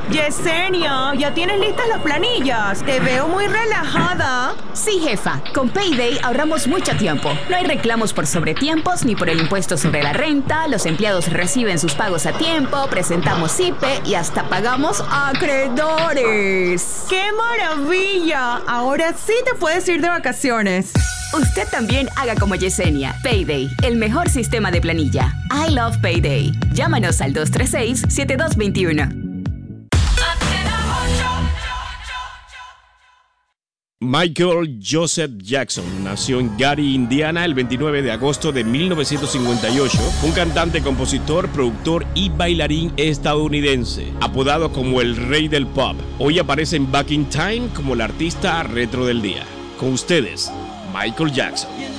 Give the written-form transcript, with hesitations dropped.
Yesenia, ¿ya tienes listas las planillas? Te veo muy relajada. Sí, jefa. Con Payday ahorramos mucho tiempo. No hay reclamos por sobretiempos ni por el impuesto sobre la renta. Los empleados reciben sus pagos a tiempo, presentamos IPE y hasta pagamos acreedores. ¡Qué maravilla! Ahora sí te puedes ir de vacaciones. Usted también haga como Yesenia. Payday, el mejor sistema de planilla. I love Payday. Llámanos al 236-7221. Michael Joseph Jackson nació en Gary, Indiana, el 29 de agosto de 1958, un cantante, compositor, productor y bailarín estadounidense, apodado como el rey del pop. Hoy aparece en Back in Time como el artista retro del día. Con ustedes, Michael Jackson.